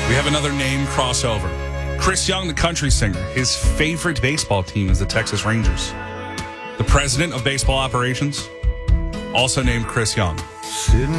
We have another name crossover. Chris Young, the country singer, his favorite baseball team is the Texas Rangers. The president of baseball operations, also named Chris Young.